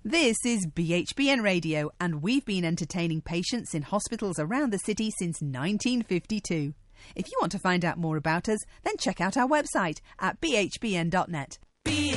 This is BHBN Radio, and we've been entertaining patients in hospitals around the city since 1952. If you want to find out more about us, then check out our website at bhbn.net.